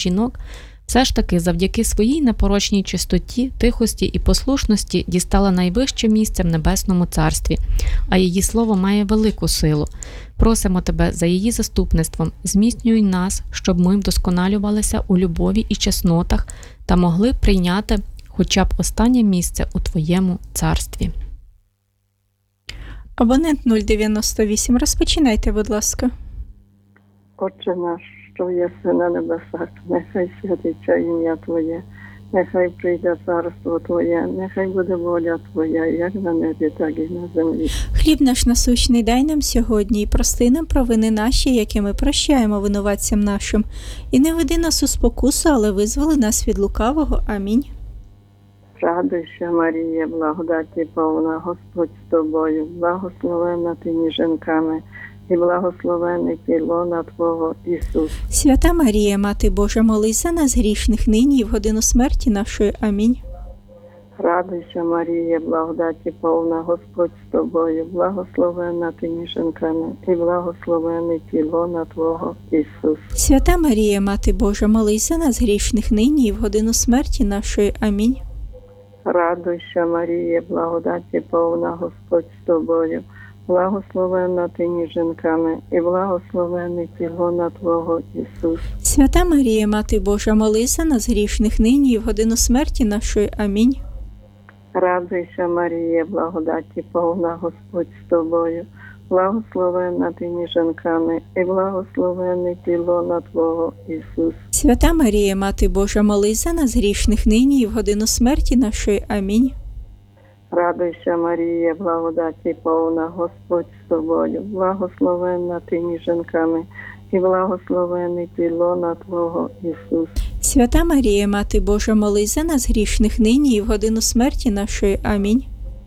жінок, все ж таки завдяки своїй непорочній чистоті, тихості і послушності дістала найвище місце в Небесному Царстві, а її слово має велику силу. Просимо Тебе за її заступництвом, зміцнюй нас, щоб ми вдосконалювалися у любові і чеснотах та могли прийняти хоча б останнє місце у Твоєму Царстві. Абонент 098, розпочинайте, будь ласка. Отче наш, що єси на небесах, нехай святиться ім'я Твоє, нехай прийде царство Твоє, нехай буде воля Твоя, як на небі, так і на землі. Хліб наш насущний дай нам сьогодні, і прости нам провини наші, які ми прощаємо винуватцям нашим. І не веди нас у спокусу, але визволи нас від лукавого. Амінь. Радуйся, Марія, благодаті повна, Господь з тобою, благословенна ти між жінками, і благословений лона Твого, Ісус. Свята Марія, Мати Божа, молись за нас грішних нині і в годину смерті нашої. Амінь. Радуйся, Марія, благодаті повна, Господь з тобою, благословенна ти між жінками, і благословений лона Твого, Ісус. Свята Марія, Мати Божа, молись за нас грішних нині і в годину смерті нашої. Амінь. Радуйся, Марія, благодаті повна, Господь з тобою, благословенна ти між жінками, і благословений лона Твого, Ісус. Свята Марія, Мати Божа, молись за нас грішних нині і в годину смерті нашої. Амінь. Радуйся, Марія, благодаті повна, Господь з тобою, благословенна ти між жінками, і благословений лона Твого, Ісус. Свята Марія, Мати Божа, молись за нас грішних нині і в годину смерті нашої. Амінь. Радуйся, Марія, благодаті повна, Господь з тобою, благословенна ти між жінками, і благословений лона Твого, Ісус. Свята Марія, Мати Божа, молись за нас грішних нині і в годину смерті нашої. Амінь.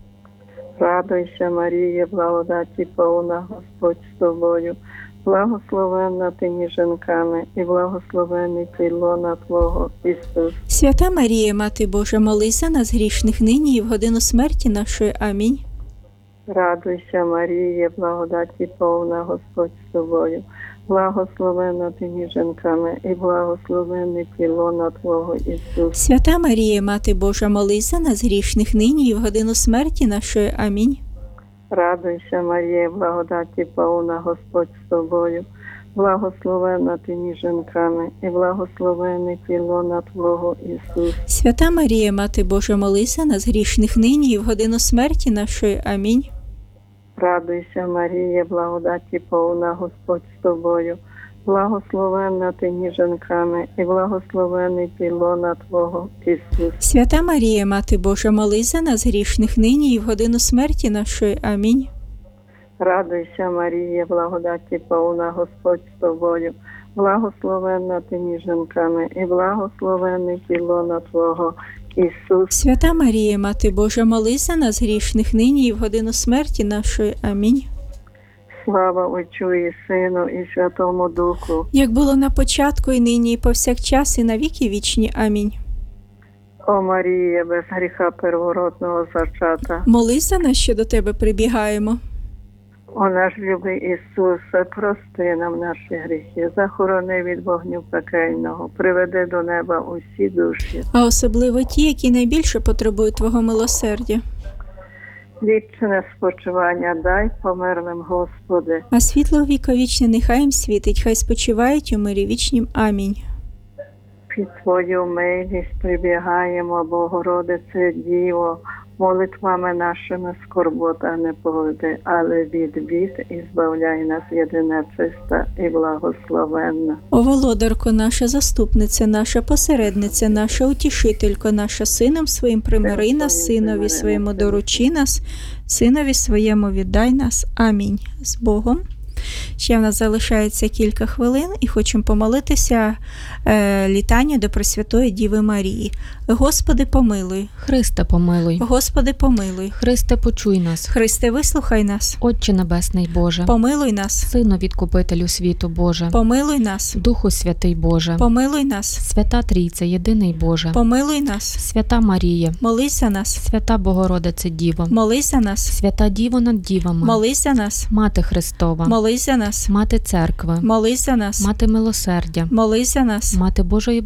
Радуйся, Марія, благодаті повна, Господь з тобою, благословенна ти між жінками, і благословений лона Твого, Ісус. Свята Марія, Мати Божа, молись за нас грішних нині і в годину смерті нашої. Амінь. Радуйся, Марія, благодаті повна, Господь з тобою, благословенна ти між жінками, і благословений лона Твого, Ісус. Свята Марія, Мати Божа, молись за нас грішних нині і в годину смерті нашої. Амінь. Радуйся, Марія, благодаті повна, Господь з тобою, благословенна ти між жінками, і благословений лона Твого, Ісус. Свята Марія, Мати Божа, молись за нас грішних нині і в годину смерті нашої. Амінь. Радуйся, Марія, благодаті повна, Господь з тобою, благословенна ти між жінками, і благословений лона Твого, Ісус. Свята Марія, Мати Божа, молись за нас грішних нині і в годину смерті нашої. Амінь. Радуйся, Марія, благодаті повна, Господь з тобою, благословенна ти між жінками, і благословений лона Твого, Ісус. Свята Марія, Мати Божа, молись за нас грішних нині і в годину смерті нашої. Амінь. Слава Отцю і Сину, і Святому Духу. Як було на початку, і нині, і повсякчас, і на віки вічні. Амінь. О Марія, без гріха первородного зачата. Молись за нас, що до Тебе прибігаємо. О наш любий Ісусе, прости нам наші гріхи, захорони від вогню пекельного, приведи до неба усі душі. А особливо ті, які найбільше потребують Твого милосердя. Вічне спочивання дай померлим, Господи. А світло віковічне нехай їм світить, хай спочивають у мирі вічнім. Амінь. Під Твою милість прибігаємо, Богородице Діво, молитвами нашими скорбота не поведи, але від бід і збавляй нас, єдина чиста і благословенна. О володарко наша, заступниця наша, посередниця наша, утішителько наша, сином своїм примири нас, синові своєму доручи нас, синові своєму віддай нас. Амінь. З Богом. Ще в нас залишається кілька хвилин і хочемо помолитися літанню до Пресвятої Діви Марії. Господи, помилуй. Христе, помилуй. Господи, помилуй. Христе, почуй нас. Христе, вислухай нас. Отче Небесний Боже. Помилуй нас. Сину Відкупителю світу Боже. Помилуй нас. Духу Святий Боже. Помилуй нас. Свята Трійця, єдиний Боже. Помилуй нас. Свята Марія. Молись за нас. Свята Богородице Діво. Молись за нас. Свята Діво над дівами. Молись за нас. Мати Христова. Молись за нас. Мати Церкви. Молись за нас. Мати Милосердя. Молись за нас. Мати Божої